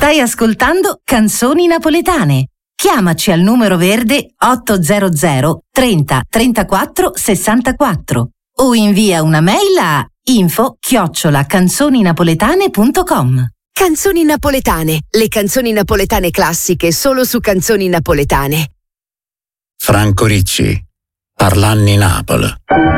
Stai ascoltando Canzoni Napoletane. Chiamaci al numero verde 800 30 34 64 o invia una mail a info@canzoninapoletane.com. Canzoni napoletane, le canzoni napoletane classiche solo su Canzoni Napoletane. Franco Ricci, Parlanni Napoli.